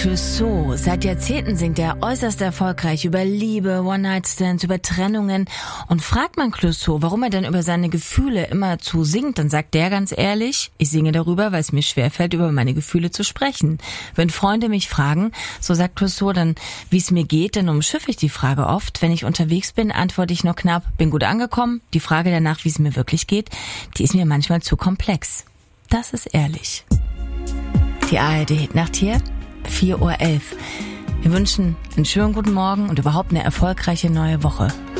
Clouseau. Seit Jahrzehnten singt er äußerst erfolgreich über Liebe, One-Night-Stands, über Trennungen. Und fragt man Clouseau, warum er denn über seine Gefühle immerzu singt, dann sagt der ganz ehrlich, ich singe darüber, weil es mir schwerfällt, über meine Gefühle zu sprechen. Wenn Freunde mich fragen, so sagt Clouseau dann, wie es mir geht, dann umschiffe ich die Frage oft. Wenn ich unterwegs bin, antworte ich nur knapp, bin gut angekommen. Die Frage danach, wie es mir wirklich geht, die ist mir manchmal zu komplex. Das ist ehrlich. Die ARD-Nacht hier, 4:11 Uhr. Wir wünschen einen schönen guten Morgen und überhaupt eine erfolgreiche neue Woche.